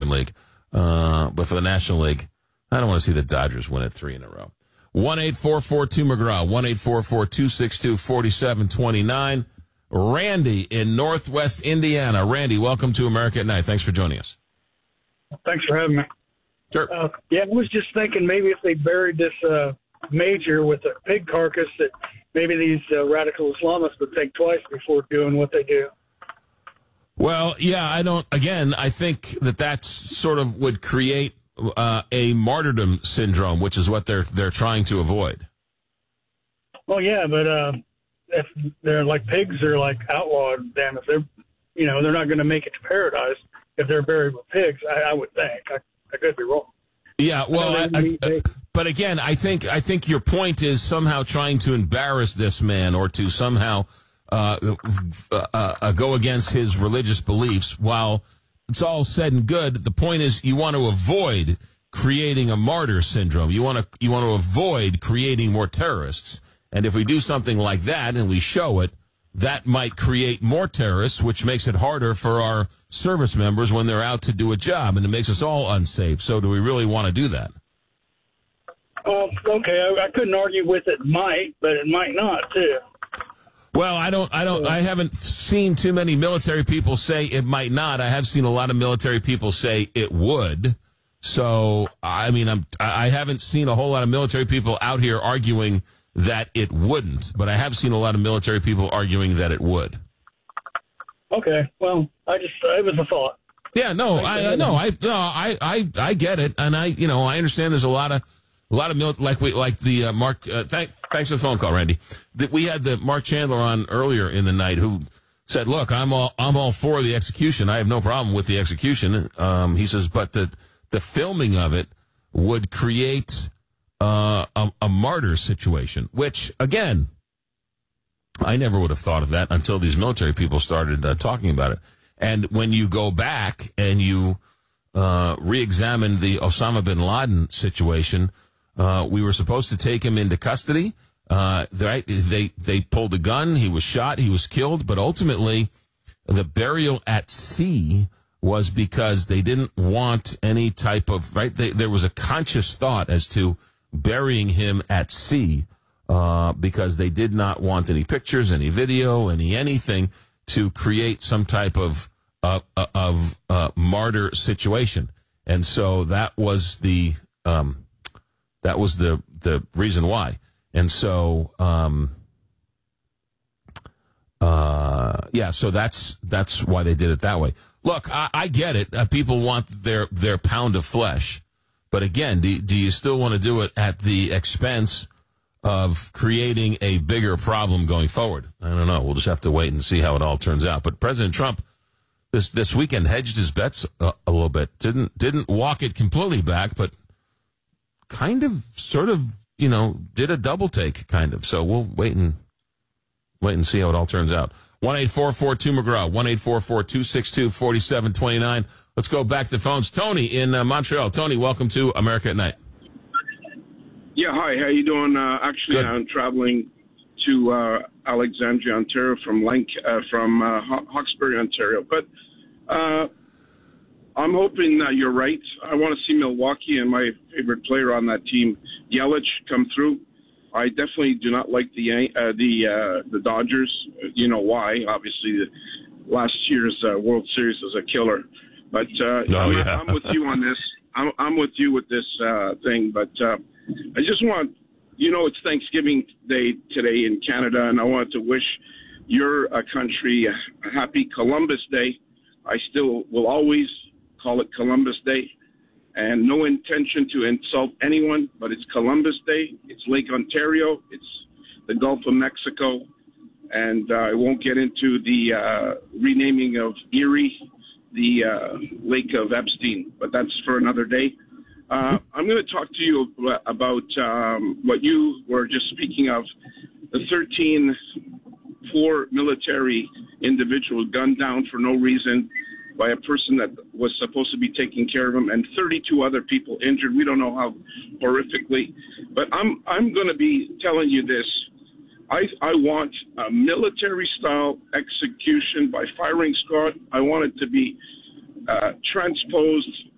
American League. But for the National League, I don't want to see the Dodgers win it 3 in a row. 1-844-2-McGraw, 1-844-262-4729. Randy in Northwest Indiana. Randy, welcome to America at Night. Thanks for joining us. Thanks for having me. Sure. I was just thinking maybe if they buried this major with a pig carcass, that maybe these radical Islamists would think twice before doing what they do. Well, yeah, I think that sort of would create a martyrdom syndrome, which is what they're trying to avoid. Well, yeah, but if they're like pigs, they're like outlawed. Then if they're not going to make it to paradise if they're buried with pigs. I would think. I could be wrong. Yeah, well, but again, I think your point is somehow trying to embarrass this man or to somehow go against his religious beliefs. While it's all said and good, the point is you want to avoid creating a martyr syndrome. You want to avoid creating more terrorists. And if we do something like that and we show it, that might create more terrorists, which makes it harder for our service members when they're out to do a job, and it makes us all unsafe. So do we really want to do that? Okay, I couldn't argue with it might, but it might not, too. Well, I haven't seen too many military people say it might not. I have seen a lot of military people say it would. So, I mean, I haven't seen a whole lot of military people out here arguing that it wouldn't, but I have seen a lot of military people arguing that it would. Okay, well, it was a thought. Yeah, no, I get it, and I understand. There's a lot of Mark. Thanks for the phone call, Randy. We had the Mark Chandler on earlier in the night who said, "Look, I'm all for the execution. I have no problem with the execution." He says, but the filming of it would create a martyr situation, which, again, I never would have thought of that until these military people started talking about it. And when you go back and you re-examine the Osama bin Laden situation, we were supposed to take him into custody. Right? They pulled a gun. He was shot. He was killed. But ultimately, the burial at sea was because they didn't want any type of, right? There was a conscious thought as to burying him at sea because they did not want any pictures, any video, anything to create some type of martyr situation. And so that was the reason why. And so so that's why they did it that way. Look, I get it. People want their pound of flesh. But again, do you still want to do it at the expense of creating a bigger problem going forward? I don't know. We'll just have to wait and see how it all turns out. But President Trump this weekend hedged his bets a little bit. Didn't walk it completely back, but kind of sort of, did a double take kind of. So we'll wait and see how it all turns out. 1-844-2-McGraw, 1-844-262-4729. Let's go back to the phones. Tony in Montreal. Tony, welcome to America at Night. Yeah, hi. How you doing? Actually, Good. I'm traveling to Alexandria, Ontario from Hawkesbury, Ontario. But I'm hoping that you're right. I want to see Milwaukee and my favorite player on that team, Yelich, come through. I definitely do not like the Dodgers. You know why? Obviously, the last year's World Series was a killer. But I'm with you on this. I'm with you with this thing. But I just want, it's Thanksgiving Day today in Canada, and I want to wish your country a happy Columbus Day. I still will always call it Columbus Day. And no intention to insult anyone, but it's Columbus Day. It's Lake Ontario. It's the Gulf of Mexico. And I won't get into the renaming of Erie, the Lake of Epstein, but that's for another day. I'm going to talk to you about what you were just speaking of, the 13 poor military individuals gunned down for no reason by a person that was supposed to be taking care of him, and 32 other people injured. We don't know how horrifically, but I'm going to be telling you this. I want a military-style execution by firing squad. I want it to be transposed